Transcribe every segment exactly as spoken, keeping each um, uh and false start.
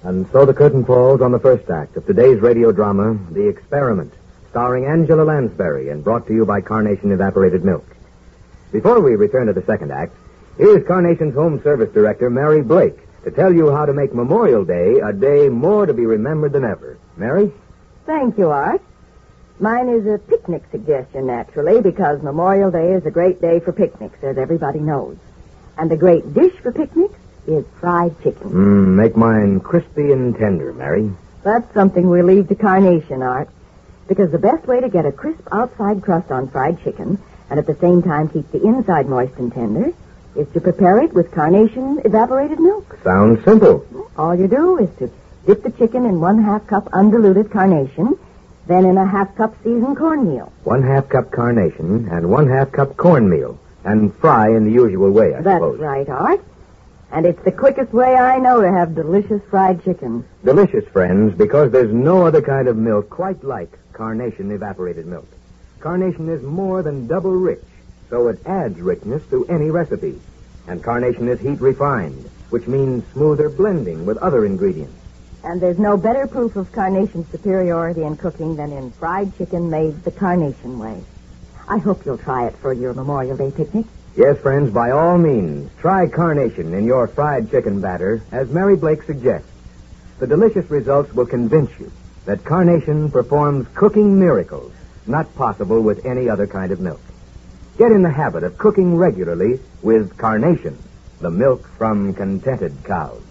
And so the curtain falls on the first act of today's radio drama, The Experiment, starring Angela Lansbury and brought to you by Carnation Evaporated Milk. Before we return to the second act, here's Carnation's Home Service Director, Mary Blake, to tell you how to make Memorial Day a day more to be remembered than ever. Mary? Thank you, Art. Mine is a picnic suggestion, naturally, because Memorial Day is a great day for picnics, as everybody knows. And the great dish for picnics is fried chicken. Mm, make mine crispy and tender, Mary. That's something we leave to Carnation, Art. Because the best way to get a crisp outside crust on fried chicken, and at the same time keep the inside moist and tender, is to prepare it with Carnation evaporated milk. Sounds simple. All you do is to dip the chicken in one half cup undiluted Carnation, then in a half cup seasoned cornmeal. One half cup Carnation and one half cup cornmeal, and fry in the usual way, I That's suppose. That's right, Art. And it's the quickest way I know to have delicious fried chicken. Delicious, friends, because there's no other kind of milk quite like Carnation evaporated milk. Carnation is more than double rich, so it adds richness to any recipe. And Carnation is heat refined, which means smoother blending with other ingredients. And there's no better proof of Carnation's superiority in cooking than in fried chicken made the Carnation way. I hope you'll try it for your Memorial Day picnic. Yes, friends, by all means, try Carnation in your fried chicken batter, as Mary Blake suggests. The delicious results will convince you that Carnation performs cooking miracles not possible with any other kind of milk. Get in the habit of cooking regularly with Carnation, the milk from contented cows.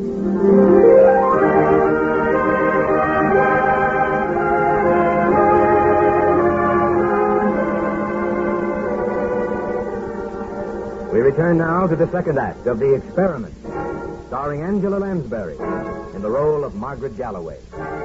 We return now to the second act of The Experiment, starring Angela Lansbury in the role of Margaret Galloway.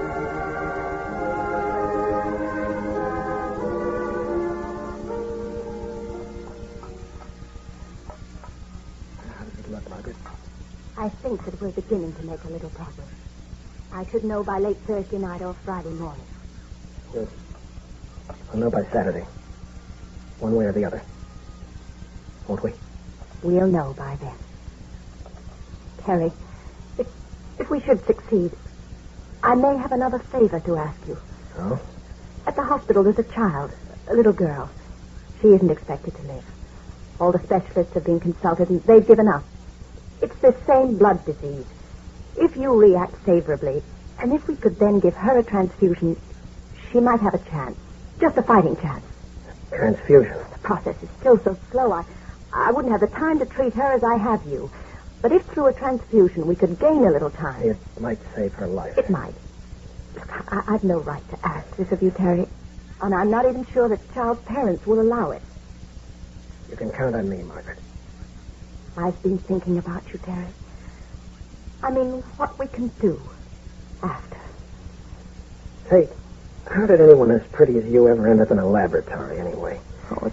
How does it look, Margaret? I think that we're beginning to make a little progress. I should know by late Thursday night or Friday morning. Good. I'll know by Saturday. One way or the other. Won't we? We'll know by then. Terry, if, if we should succeed, I may have another favor to ask you. Oh? At the hospital, there's a child, a little girl. She isn't expected to live. All the specialists have been consulted, and they've given up. It's the same blood disease. If you react favorably, and if we could then give her a transfusion, she might have a chance. Just a fighting chance. Transfusion? The process is still so slow, I, I wouldn't have the time to treat her as I have you. But if through a transfusion we could gain a little time... It might save her life. It might. Look, I, I've no right to ask this of you, Terry. And I'm not even sure that the child's parents will allow it. You can count on me, Margaret. I've been thinking about you, Terry. I mean, what we can do after. Hey, how did anyone as pretty as you ever end up in a laboratory, anyway? Oh, it's